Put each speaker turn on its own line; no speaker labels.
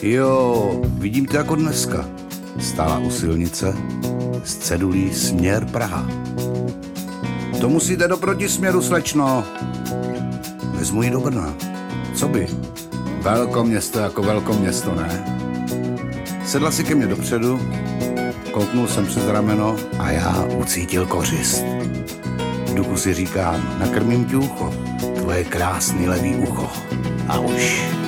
Jo, vidím to jako dneska. Stála u silnice s cedulí směr Praha. To musíte do protisměru, slečno. Vezmu ji do Brna. Co by? Velkoměsto jako velkoměsto, ne? Sedla si ke mně dopředu, kouknul jsem přes rameno a já ucítil kořist. V duchu si říkám, nakrmím ti ucho, tvoje krásný levý ucho. A už.